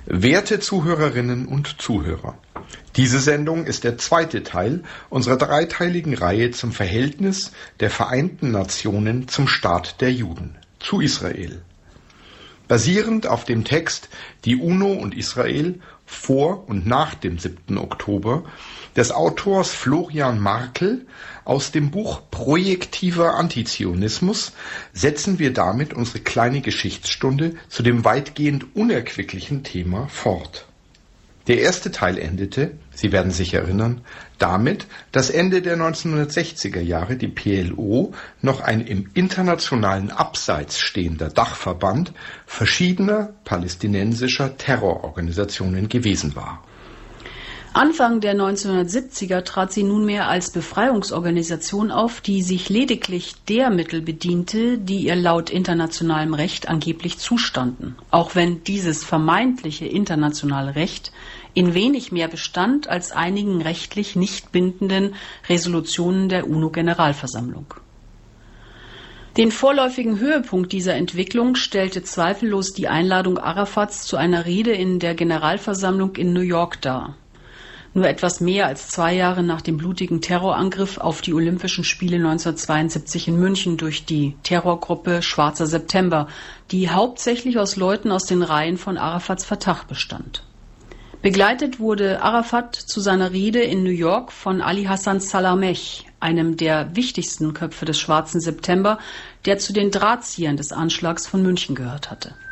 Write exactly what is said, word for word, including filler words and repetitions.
Werte Zuhörerinnen und Zuhörer, diese Sendung ist der zweite Teil unserer dreiteiligen Reihe zum Verhältnis der Vereinten Nationen zum Staat der Juden, zu Israel. Basierend auf dem Text Die UNO und Israel vor und nach dem siebten Oktober des Autors Florian Markel aus dem Buch Projektiver Antizionismus setzen wir damit unsere kleine Geschichtsstunde zu dem weitgehend unerquicklichen Thema fort. Der erste Teil endete, Sie werden sich erinnern, damit, dass Ende der neunzehnhundertsechziger Jahre die P L O noch ein im internationalen Abseits stehender Dachverband verschiedener palästinensischer Terrororganisationen gewesen war. Anfang der neunzehnhundertsiebziger trat sie nunmehr als Befreiungsorganisation auf, die sich lediglich der Mittel bediente, die ihr laut internationalem Recht angeblich zustanden, auch wenn dieses vermeintliche internationale Recht in wenig mehr bestand als einigen rechtlich nicht bindenden Resolutionen der UNO-Generalversammlung. Den vorläufigen Höhepunkt dieser Entwicklung stellte zweifellos die Einladung Arafats zu einer Rede in der Generalversammlung in New York dar. Nur etwas mehr als zwei Jahre nach dem blutigen Terrorangriff auf die Olympischen Spiele neunzehnhundertzweiundsiebzig in München durch die Terrorgruppe Schwarzer September, die hauptsächlich aus Leuten aus den Reihen von Arafats Fatah bestand. Begleitet wurde Arafat zu seiner Rede in New York von Ali Hassan Salameh, einem der wichtigsten Köpfe des Schwarzen September, der zu den Drahtziehern des Anschlags von München gehört hatte.